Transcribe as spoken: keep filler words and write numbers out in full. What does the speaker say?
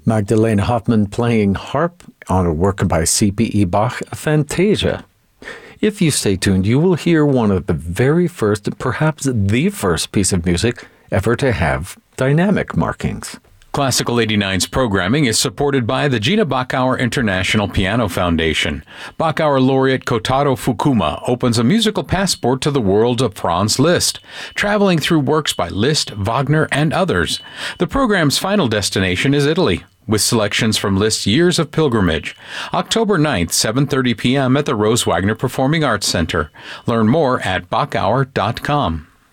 Magdalena Hoffman playing harp on a work by C P E Bach, Fantasia. If you stay tuned, you will hear one of the very first, perhaps the first piece of music ever to have dynamic markings. Classical eighty-nine's programming is supported by the Gina Bachauer International Piano Foundation. Bachauer laureate Kotaro Fukuma opens a musical passport to the world of Franz Liszt, traveling through works by Liszt, Wagner, and others. The program's final destination is Italy, with selections from Liszt's Years of Pilgrimage. October ninth, seven thirty p.m. at the Rose Wagner Performing Arts Center. Learn more at bachauer dot com.